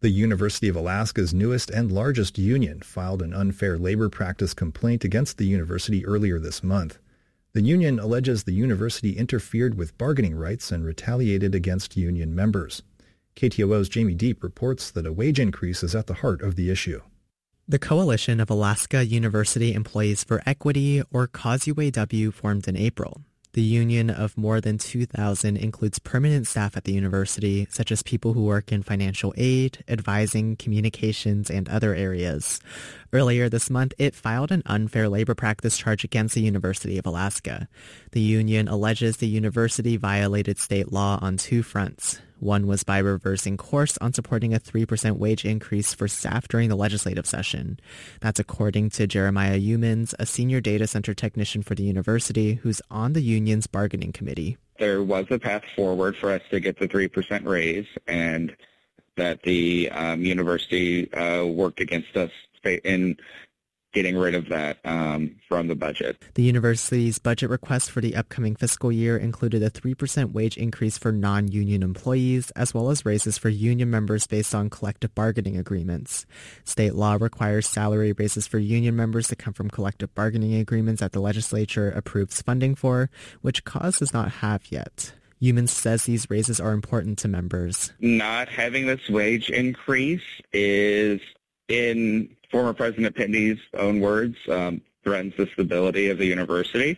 The University of Alaska's newest and largest union filed an unfair labor practice complaint against the university earlier this month. The union alleges the university interfered with bargaining rights and retaliated against union members. KTOO's Jamie Deep reports that a wage increase is at the heart of the issue. The Coalition of Alaska University Employees for Equity, or CAUSE-UAW, formed in April. The union of more than 2,000 includes permanent staff at the university, such as people who work in financial aid, advising, communications, and other areas. Earlier this month, it filed an unfair labor practice charge against the University of Alaska. The union alleges the university violated state law on two fronts. One was by reversing course on supporting a 3% wage increase for staff during the legislative session. That's according to Jeremiah Humans, a senior data center technician for the university who's on the union's bargaining committee. There was a path forward for us to get the 3% raise, and that the university worked against us in getting rid of that from the budget. The university's budget request for the upcoming fiscal year included a 3% wage increase for non-union employees, as well as raises for union members based on collective bargaining agreements. State law requires salary raises for union members to come from collective bargaining agreements that the legislature approves funding for, which CAUSE does not have yet. Humans says these raises are important to members. Not having this wage increase is, in former President Pindy's own words, threatens the stability of the university.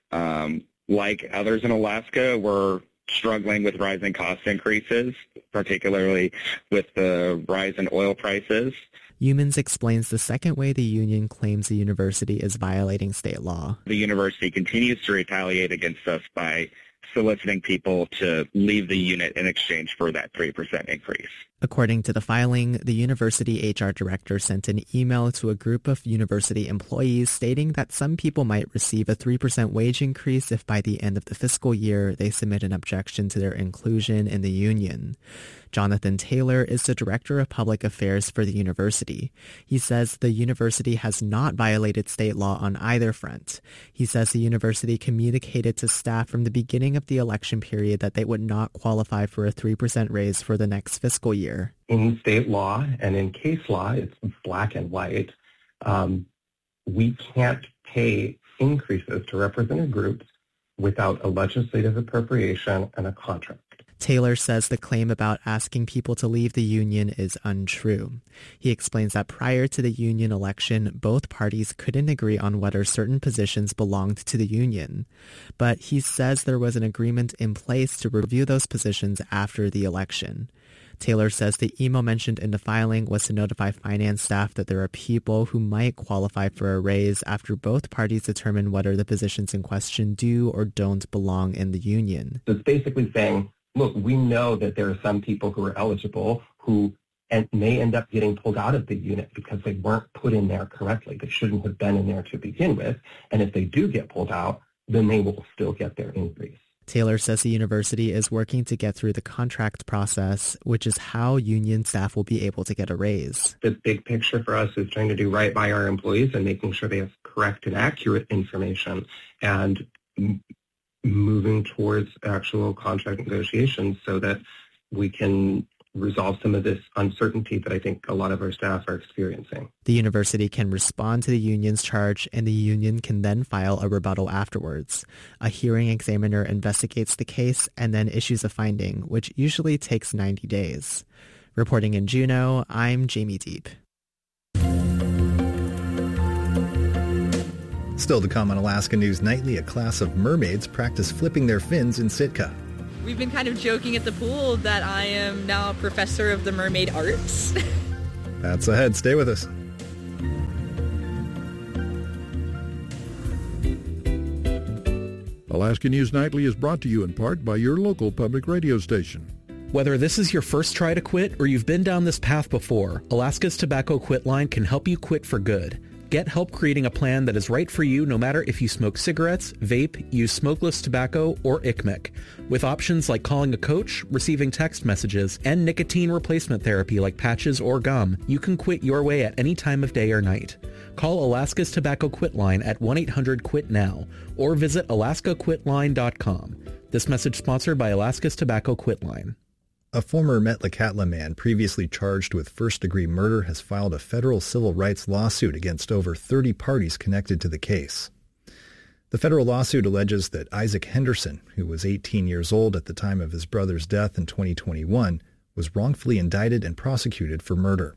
Like others in Alaska, we're struggling with rising cost increases, particularly with the rise in oil prices. Humans explains the second way the union claims the university is violating state law. The university continues to retaliate against us by soliciting people to leave the unit in exchange for that 3% increase. According to the filing, the university HR director sent an email to a group of university employees stating that some people might receive a 3% wage increase if by the end of the fiscal year they submit an objection to their inclusion in the union. Jonathan Taylor is the director of public affairs for the university. He says the university has not violated state law on either front. He says the university communicated to staff from the beginning of the election period that they would not qualify for a 3% raise for the next fiscal year. In state law and in case law, it's black and white. We can't pay increases to represented groups without a legislative appropriation and a contract. Taylor says the claim about asking people to leave the union is untrue. He explains that prior to the union election, both parties couldn't agree on whether certain positions belonged to the union. But he says there was an agreement in place to review those positions after the election. Taylor says the email mentioned in the filing was to notify finance staff that there are people who might qualify for a raise after both parties determine whether the positions in question do or don't belong in the union. So it's basically saying, look, we know that there are some people who are eligible who may end up getting pulled out of the unit because they weren't put in there correctly. They shouldn't have been in there to begin with. And if they do get pulled out, then they will still get their increase. Taylor says the university is working to get through the contract process, which is how union staff will be able to get a raise. The big picture for us is trying to do right by our employees and making sure they have correct and accurate information and moving towards actual contract negotiations so that we can resolve some of this uncertainty that I think a lot of our staff are experiencing. The university can respond to the union's charge, and the union can then file a rebuttal afterwards. A hearing examiner investigates the case and then issues a finding, which usually takes 90 days. Reporting in Juneau, I'm Jamie Deep. Still to come on Alaska News Nightly, a class of mermaids practice flipping their fins in Sitka. We've been kind of joking at the pool that I am now a professor of the mermaid arts. That's ahead. Stay with us. Alaska News Nightly is brought to you in part by your local public radio station. Whether this is your first try to quit or you've been down this path before, Alaska's Tobacco Quit Line can help you quit for good. Get help creating a plan that is right for you no matter if you smoke cigarettes, vape, use smokeless tobacco, or ICMIC. With options like calling a coach, receiving text messages, and nicotine replacement therapy like patches or gum, you can quit your way at any time of day or night. Call Alaska's Tobacco Quit Line at 1-800-QUIT-NOW or visit alaskaquitline.com. This message sponsored by Alaska's Tobacco Quit Line. A former Metlakatla man previously charged with first-degree murder has filed a federal civil rights lawsuit against over 30 parties connected to the case. The federal lawsuit alleges that Isaac Henderson, who was 18 years old at the time of his brother's death in 2021, was wrongfully indicted and prosecuted for murder.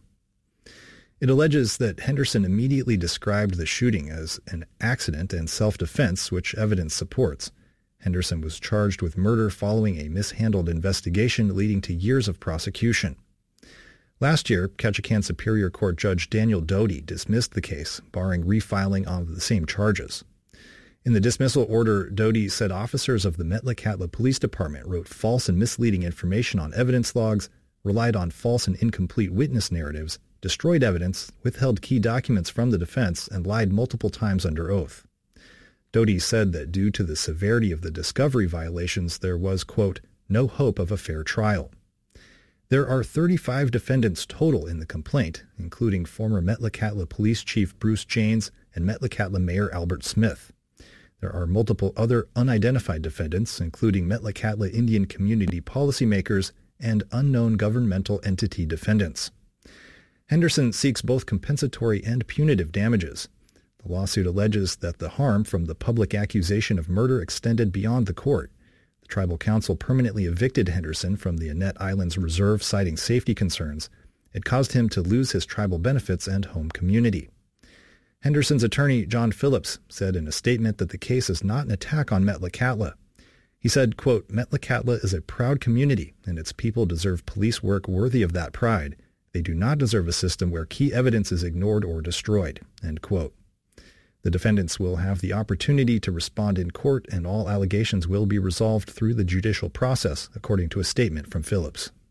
It alleges that Henderson immediately described the shooting as an accident and self-defense, which evidence supports. Henderson was charged with murder following a mishandled investigation leading to years of prosecution. Last year, Ketchikan Superior Court Judge Daniel Doty dismissed the case, barring refiling on the same charges. In the dismissal order, Doty said officers of the Metlakatla Police Department wrote false and misleading information on evidence logs, relied on false and incomplete witness narratives, destroyed evidence, withheld key documents from the defense, and lied multiple times under oath. Doty said that due to the severity of the discovery violations, there was, quote, no hope of a fair trial. There are 35 defendants total in the complaint, including former Metlakatla Police Chief Bruce Janes and Metlakatla Mayor Albert Smith. There are multiple other unidentified defendants, including Metlakatla Indian community policymakers and unknown governmental entity defendants. Henderson seeks both compensatory and punitive damages. The lawsuit alleges that the harm from the public accusation of murder extended beyond the court. The tribal council permanently evicted Henderson from the Annette Islands Reserve, citing safety concerns. It caused him to lose his tribal benefits and home community. Henderson's attorney, John Phillips, said in a statement that the case is not an attack on Metlakatla. He said, quote, Metlakatla is a proud community, and its people deserve police work worthy of that pride. They do not deserve a system where key evidence is ignored or destroyed, end quote. The defendants will have the opportunity to respond in court, and all allegations will be resolved through the judicial process, according to a statement from Phillips.